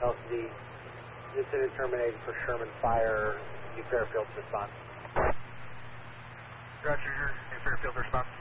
LCD. Incident terminated for Sherman Fire. New Fairfield response. Roger, New Fairfield response.